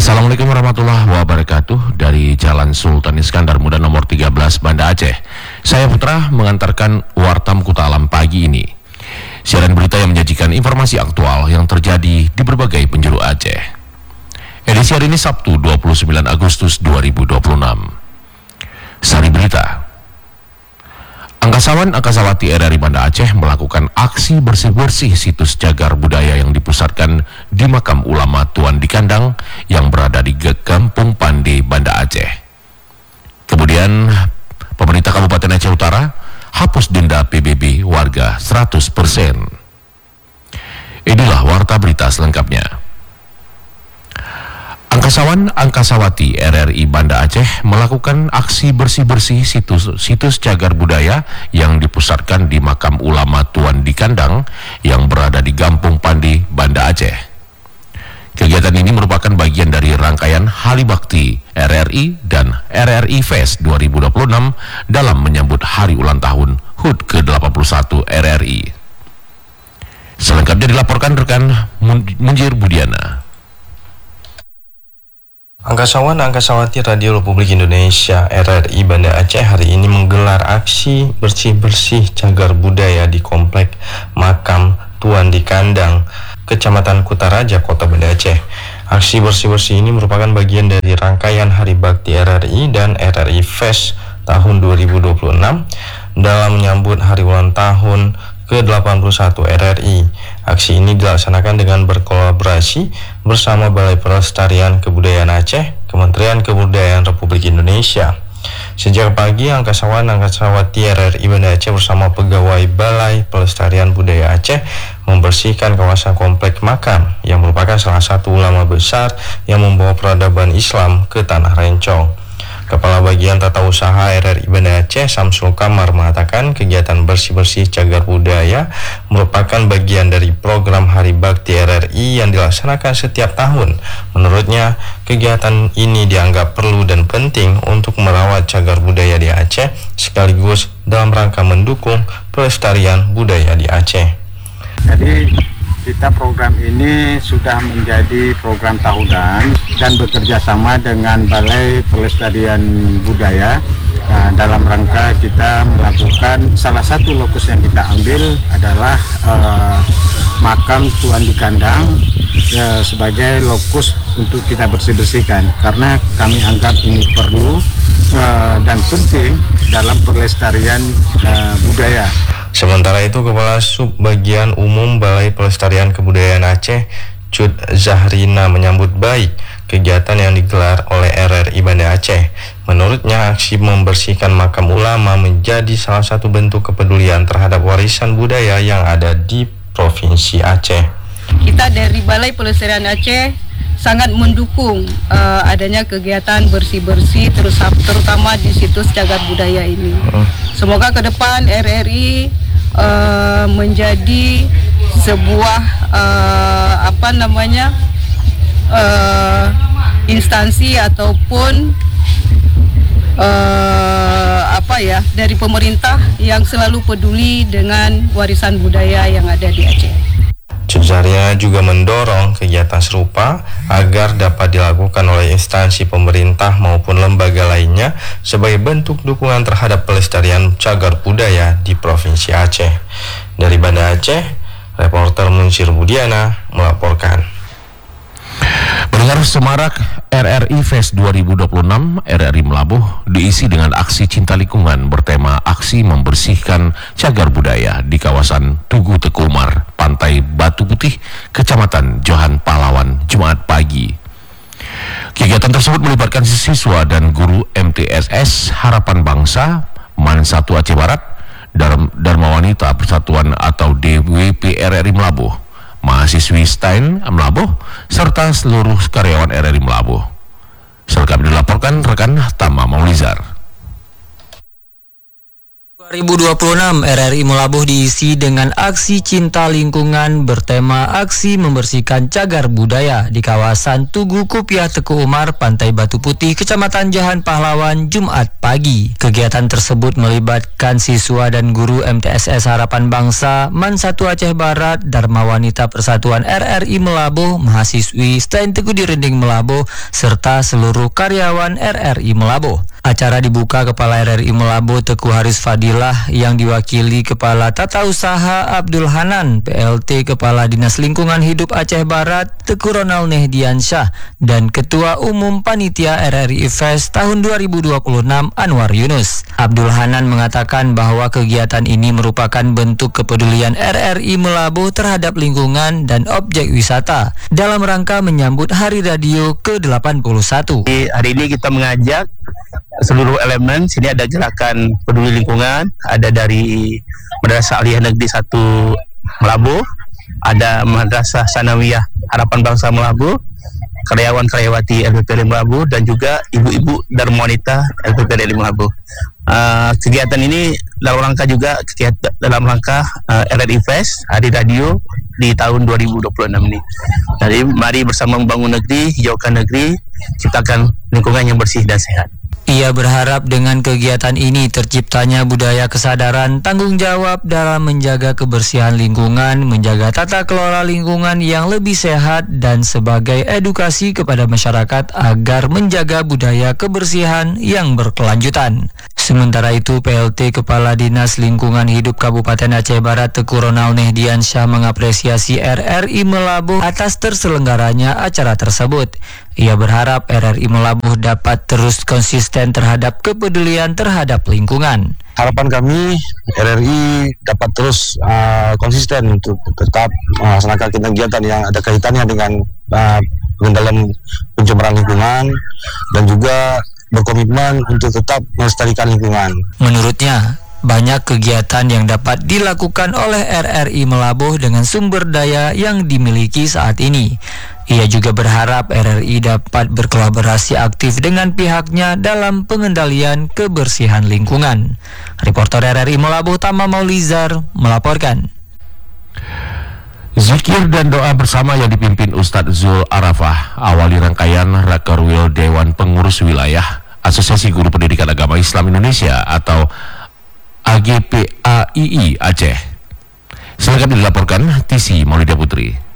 Assalamualaikum warahmatullahi wabarakatuh. Dari Jalan Sultan Iskandar Muda nomor 13 Banda Aceh, saya Putra mengantarkan Wartam Kuta Alam pagi ini. Siaran berita yang menyajikan informasi aktual yang terjadi di berbagai penjuru Aceh. Edisi hari ini Sabtu 29 Agustus 2026. Sari berita. Angkasawan-angkasawati RRI Banda Aceh melakukan aksi bersih-bersih situs cagar budaya yang dipusatkan di Makam Ulama Tuan di Kandang yang berada di Kampung Pande, Banda Aceh. Kemudian, pemerintah Kabupaten Aceh Utara hapus denda PBB warga 100%. Inilah warta berita selengkapnya. Angkasawan-angkasawati RRI Banda Aceh melakukan aksi bersih-bersih situs cagar budaya yang dipusatkan di Makam Ulama Tuan di Kandang yang berada di Kampung Pande, Banda Aceh. Kegiatan ini merupakan bagian dari rangkaian Hari Bakti RRI dan RRI Fest 2026 dalam menyambut hari ulang tahun HUT ke-81 RRI. Selengkapnya dilaporkan rekan Munjir Budiana. Angkasawan-angkasawati Radio Republik Indonesia RRI Banda Aceh hari ini menggelar aksi bersih-bersih cagar budaya di Komplek Makam Tuan di Kandang, Kecamatan Kutaraja, Kota Banda Aceh. Aksi bersih-bersih ini merupakan bagian dari rangkaian Hari Bakti RRI dan RRI Fest tahun 2026 dalam menyambut hari ulang tahun ke-81 RRI. Aksi ini dilaksanakan dengan berkolaborasi bersama Balai Pelestarian Kebudayaan Aceh, Kementerian Kebudayaan Republik Indonesia. Sejak pagi, angkasawan-angkasawati RRI Banda Aceh bersama pegawai Balai Pelestarian Budaya Aceh membersihkan kawasan komplek makam yang merupakan salah satu ulama besar yang membawa peradaban Islam ke Tanah Rencong. Kepala Bagian Tata Usaha RRI Banda Aceh, Samsul Kamar, mengatakan kegiatan bersih-bersih cagar budaya merupakan bagian dari program Hari Bakti RRI yang dilaksanakan setiap tahun. Menurutnya, kegiatan ini dianggap perlu dan penting untuk merawat cagar budaya di Aceh, sekaligus dalam rangka mendukung pelestarian budaya di Aceh. Jadi kita program ini sudah menjadi program tahunan dan bekerja sama dengan Balai Pelestarian Budaya. Nah, dalam rangka kita melakukan salah satu lokus yang kita ambil adalah Makam Tuan di Kandang sebagai lokus untuk kita bersih-bersihkan karena kami anggap ini perlu dan penting dalam pelestarian budaya. Sementara itu, Kepala Subbagian Umum Balai Pelestarian Kebudayaan Aceh, Cud Zahrina, menyambut baik kegiatan yang digelar oleh RRI Banda Aceh. Menurutnya, aksi membersihkan makam ulama menjadi salah satu bentuk kepedulian terhadap warisan budaya yang ada di Provinsi Aceh. Kita dari Balai Pelestarian Aceh sangat mendukung adanya kegiatan bersih-bersih terutama di situs cagar budaya ini. Semoga ke depan RRI menjadi sebuah instansi ataupun dari pemerintah yang selalu peduli dengan warisan budaya yang ada di Aceh. Cudzaria juga mendorong kegiatan serupa agar dapat dilakukan oleh instansi pemerintah maupun lembaga lainnya sebagai bentuk dukungan terhadap pelestarian cagar budaya di Provinsi Aceh. Dari Banda Aceh, reporter Munsir Budiana melaporkan. Pendengar Semarak, RRI Fest 2026 RRI Melabuh diisi dengan aksi cinta lingkungan bertema aksi membersihkan cagar budaya di kawasan Tugu Teku Umar, Pantai Batu Putih, Kecamatan Johan Pahlawan, Jumat pagi. Kegiatan tersebut melibatkan siswa dan guru MTSS Harapan Bangsa, MAN 1 Aceh Barat, Dharma Wanita Persatuan atau DWP RRI Melabuh, mahasiswi STAIN Melabuh, serta seluruh karyawan RRI Melabuh. Selengkapnya dilaporkan rekan Tama Maulizar. 2026 RRI Melabuh diisi dengan aksi cinta lingkungan bertema aksi membersihkan cagar budaya di kawasan Tugu Kupiah Teku Umar, Pantai Batu Putih, Kecamatan Jahan Pahlawan, Jumat pagi. Kegiatan tersebut melibatkan siswa dan guru MTSS Harapan Bangsa, MAN 1 Aceh Barat, Dharma Wanita Persatuan RRI Melabuh, mahasiswi STAN Teguh Dirending Melabuh, serta seluruh karyawan RRI Melabuh. Acara dibuka Kepala RRI Melabuh Teguh Haris Fadilah yang diwakili Kepala Tata Usaha Abdul Hanan, PLT Kepala Dinas Lingkungan Hidup Aceh Barat Teguh Ronald Nehdiansyah, dan Ketua Umum Panitia RRI Fest tahun 2026 Anwar Yunus. Abdul Hanan mengatakan bahwa kegiatan ini merupakan bentuk kepedulian RRI Melabuh terhadap lingkungan dan objek wisata dalam rangka menyambut Hari Radio ke-81. Hari ini kita mengajak seluruh elemen. Sini ada gerakan peduli lingkungan, ada dari Madrasah Aliyah Negeri 1 Melabuh, ada Madrasah Sanawiyah Harapan Bangsa Melabuh, karyawan-karyawati LPPD Melabuh, dan juga ibu-ibu Dharma Wanita LPPD Melabuh. Kegiatan ini dalam rangka RRI Fest Hari Radio di tahun 2026 ini. Jadi mari bersama membangun negeri, hijaukan negeri, ciptakan lingkungan yang bersih dan sehat. Ia berharap dengan kegiatan ini terciptanya budaya kesadaran tanggung jawab dalam menjaga kebersihan lingkungan, menjaga tata kelola lingkungan yang lebih sehat, dan sebagai edukasi kepada masyarakat agar menjaga budaya kebersihan yang berkelanjutan. Sementara itu, PLT Kepala Dinas Lingkungan Hidup Kabupaten Aceh Barat Teguh Ronald Nehdiansyah mengapresiasi RRI Melabuh atas terselenggaranya acara tersebut. Ia berharap RRI Melabuh dapat terus konsisten terhadap kepedulian terhadap lingkungan. Harapan kami RRI dapat terus konsisten untuk tetap melaksanakan kegiatan yang ada kaitannya dengan pengendalian pencemaran lingkungan dan juga berkomitmen untuk tetap melestarikan lingkungan. Menurutnya, banyak kegiatan yang dapat dilakukan oleh RRI Melabuh dengan sumber daya yang dimiliki saat ini. Ia juga berharap RRI dapat berkolaborasi aktif dengan pihaknya dalam pengendalian kebersihan lingkungan. Reporter RRI Melabuh Tama Maulizar melaporkan. Zikir dan doa bersama yang dipimpin Ustadz Zul Arafah awali rangkaian Rakerwil Dewan Pengurus Wilayah Asosiasi Guru Pendidikan Agama Islam Indonesia atau AGPAII Aceh. Silakan dilaporkan Tisi Maulida Putri.